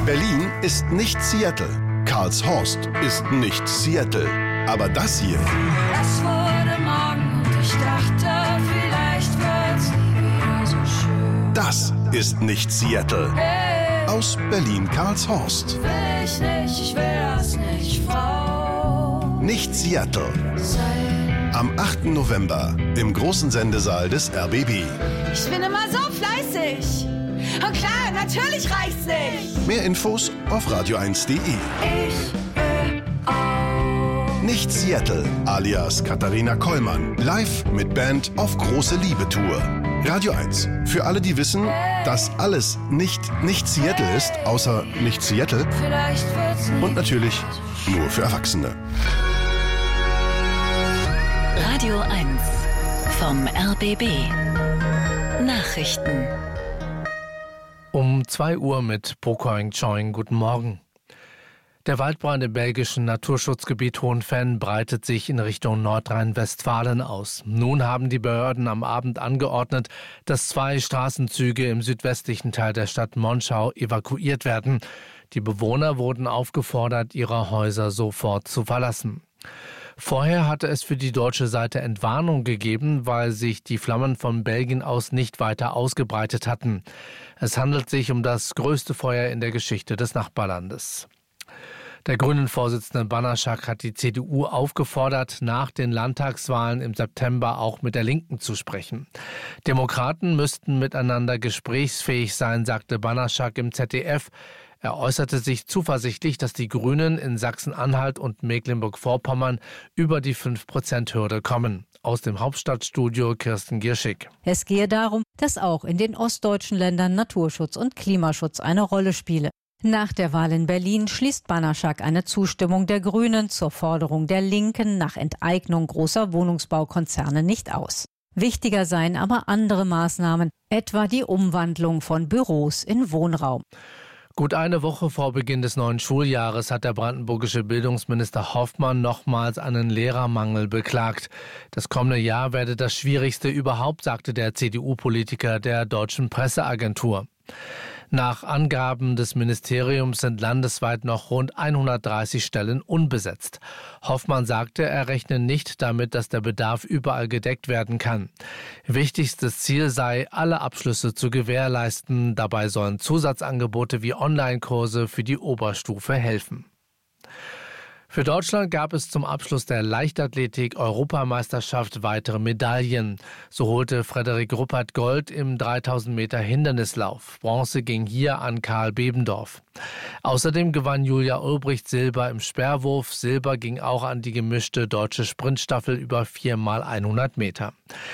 Berlin ist nicht Seattle. Karlshorst ist nicht Seattle. Aber das hier... Es wurde Morgen und ich dachte, vielleicht wird's nie wieder so schön. Das ist nicht Seattle. Hey, Aus Berlin-Karlshorst. will ich nicht, ich will das nicht, Frau. Nicht Seattle. Sein. Am 8. November im großen Sendesaal des RBB. Ich bin immer so fleißig. Und klar, natürlich reicht's nicht. Mehr Infos auf radio1.de. Ich will auch. Nicht Seattle, alias Katharina Kollmann. Live mit Band auf große Liebe-Tour. Radio 1. Für alle, die wissen, dass alles nicht Seattle ist, außer nicht Seattle. Vielleicht wird's nie. Und natürlich nur für Erwachsene. Radio 1 vom RBB. Nachrichten. Um 2 Uhr mit Pokoing Choing. Guten Morgen. Der Waldbrand im belgischen Naturschutzgebiet Hohenfenn breitet sich in Richtung Nordrhein-Westfalen aus. Nun haben die Behörden am Abend angeordnet, dass 2 Straßenzüge im südwestlichen Teil der Stadt Monschau evakuiert werden. Die Bewohner wurden aufgefordert, ihre Häuser sofort zu verlassen. Vorher hatte es für die deutsche Seite Entwarnung gegeben, weil sich die Flammen von Belgien aus nicht weiter ausgebreitet hatten. Es handelt sich um das größte Feuer in der Geschichte des Nachbarlandes. Der Grünen-Vorsitzende Banaszak hat die CDU aufgefordert, nach den Landtagswahlen im September auch mit der Linken zu sprechen. Demokraten müssten miteinander gesprächsfähig sein, sagte Banaszak im ZDF. Er äußerte sich zuversichtlich, dass die Grünen in Sachsen-Anhalt und Mecklenburg-Vorpommern über die 5%-Hürde kommen. Aus dem Hauptstadtstudio Kirsten Gierschig. Es gehe darum, dass auch in den ostdeutschen Ländern Naturschutz und Klimaschutz eine Rolle spiele. Nach der Wahl in Berlin schließt Banaszak eine Zustimmung der Grünen zur Forderung der Linken nach Enteignung großer Wohnungsbaukonzerne nicht aus. Wichtiger seien aber andere Maßnahmen, etwa die Umwandlung von Büros in Wohnraum. Gut eine Woche vor Beginn des neuen Schuljahres hat der brandenburgische Bildungsminister Hoffmann nochmals einen Lehrermangel beklagt. Das kommende Jahr werde das schwierigste überhaupt, sagte der CDU-Politiker der Deutschen Presseagentur. Nach Angaben des Ministeriums sind landesweit noch rund 130 Stellen unbesetzt. Hoffmann sagte, er rechne nicht damit, dass der Bedarf überall gedeckt werden kann. Wichtigstes Ziel sei, alle Abschlüsse zu gewährleisten. Dabei sollen Zusatzangebote wie Online-Kurse für die Oberstufe helfen. Für Deutschland gab es zum Abschluss der Leichtathletik-Europameisterschaft weitere Medaillen. So holte Frederik Ruppert Gold im 3000 Meter Hindernislauf. Bronze ging hier an Karl Bebendorf. Außerdem gewann Julia Ulbricht Silber im Speerwurf. Silber ging auch an die gemischte deutsche Sprintstaffel über 4x100 Meter.